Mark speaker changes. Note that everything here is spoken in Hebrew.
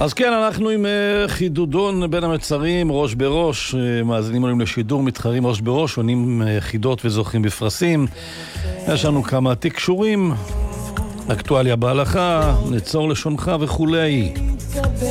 Speaker 1: אז כן, אנחנו עם חידודון בין המצרים, ראש בראש, מאזינים עולים לשידור, מתחרים ראש בראש, עונים חידות וזוכים בפרסים. יש לנו כמה תקשורים, אקטואליה בהלכה, נצור לשונך וכולי.